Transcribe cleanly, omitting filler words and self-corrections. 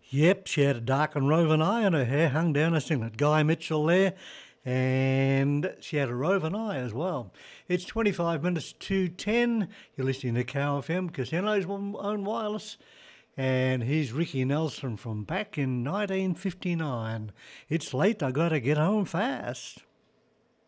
Yep, she had a dark and roving eye and her hair hung down a singlet. Guy Mitchell there, and she had a roving eye as well. It's 25 minutes to 10. You're listening to Cow FM, Casino's own wireless, and here's Ricky Nelson from back in 1959. It's late, I gotta get home fast.